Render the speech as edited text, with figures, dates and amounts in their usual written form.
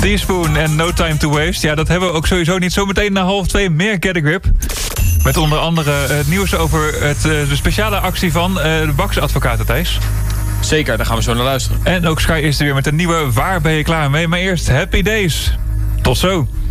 Teaspoon en No Time to Waste. Ja, dat hebben we ook sowieso niet. Zometeen na 1:30 meer Get a Grip. Met onder andere het nieuws over de speciale actie van de Bax-advocaten, Thijs. Zeker, daar gaan we zo naar luisteren. En ook Sky is er weer met een nieuwe Waar ben je klaar mee? Maar eerst Happy Days. Tot zo.